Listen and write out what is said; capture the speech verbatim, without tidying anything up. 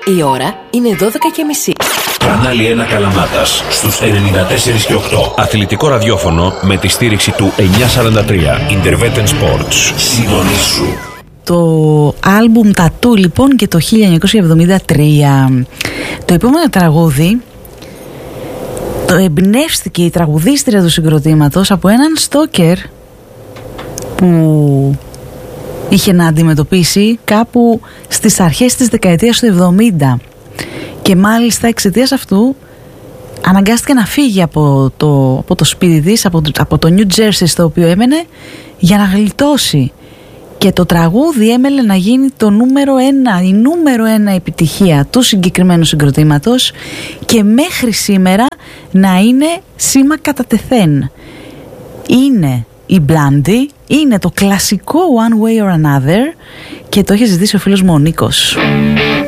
Η ώρα είναι δώδεκα και μισή. Κανάλι ένα Καλαμάτας στους ενενήντα τέσσερα και οκτώ. Αθλητικό ραδιόφωνο με τη στήριξη του εννιακόσια σαράντα τρία. Intervetten Sports. Συντονίσου. Το άλμπουμ Tattoo λοιπόν και το χίλια εννιακόσια εβδομήντα τρία. Το επόμενο τραγούδι το εμπνεύστηκε η τραγουδίστρια του συγκροτήματος από έναν στόκερ που είχε να αντιμετωπίσει κάπου στις αρχές της δεκαετίας του εβδομήντα, και μάλιστα εξαιτίας αυτού αναγκάστηκε να φύγει από το, από το σπίτι της, από το, από το New Jersey στο οποίο έμενε, για να γλιτώσει. Και το τραγούδι έμελε να γίνει το νούμερο ένα, η νούμερο ένα επιτυχία του συγκεκριμένου συγκροτήματος, και μέχρι σήμερα να είναι σήμα κατά τεθέν. Είναι η Blondie, είναι το κλασικό One Way or Another, και το έχει ζητήσει ο φίλος μου ο Νίκος.